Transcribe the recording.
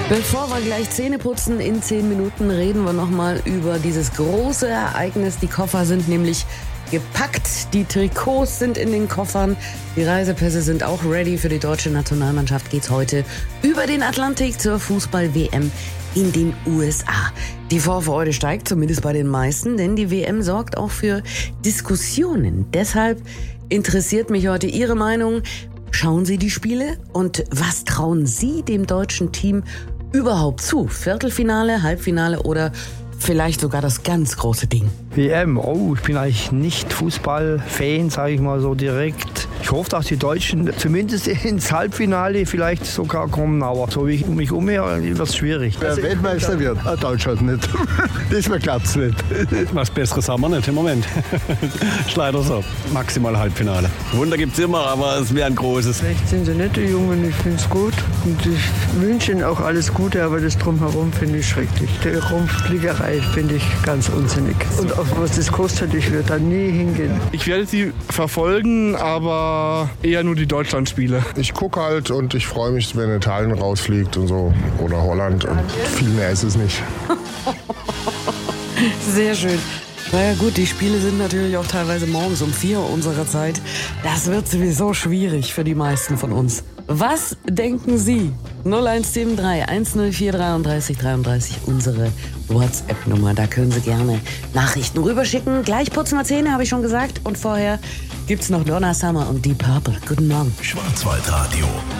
Bevor wir gleich Zähne putzen, in 10 Minuten reden wir nochmal über dieses große Ereignis. Die Koffer sind nämlich gepackt, die Trikots sind in den Koffern, die Reisepässe sind auch ready. Für die deutsche Nationalmannschaft geht's heute über den Atlantik zur Fußball-WM in den USA. Die Vorfreude steigt, zumindest bei den meisten, denn die WM sorgt auch für Diskussionen. Deshalb interessiert mich heute Ihre Meinung. Schauen Sie die Spiele und was trauen Sie dem deutschen Team überhaupt zu? Viertelfinale, Halbfinale oder vielleicht sogar das ganz große Ding? WM, ich bin eigentlich nicht Fußballfan, sage ich mal so direkt. Ich hoffe, dass die Deutschen zumindest ins Halbfinale vielleicht sogar kommen, aber so wie ich mich umhöre, wird es schwierig. Wer Weltmeister wird? Deutschland nicht. Das klappt's nicht. Was Besseres haben wir nicht im Moment. Ist leider so. Maximal Halbfinale. Wunder gibt's immer, aber es wäre ein großes. Vielleicht sind sie nicht die Jungen, ich finde es gut. Und ich wünsche ihnen auch alles Gute, aber das Drumherum finde ich schrecklich. Die Rumpfliegerei finde ich ganz unsinnig. Und auch was das kostet, ich würde da nie hingehen. Ich werde sie verfolgen, aber eher nur die Deutschlandspiele. Ich gucke halt und ich freue mich, wenn Italien rausfliegt und so. Oder Holland. Und viel mehr ist es nicht. Sehr schön. Naja gut, die Spiele sind natürlich auch teilweise morgens um 4 Uhr unserer Zeit. Das wird sowieso schwierig für die meisten von uns. Was denken Sie? 0173 104 33 33, unsere WhatsApp-Nummer. Da können Sie gerne Nachrichten rüberschicken. Gleich putzen wir Zähne, habe ich schon gesagt. Und vorher gibt's noch Donna Summer und Deep Purple. Guten Morgen. Schwarzwaldradio.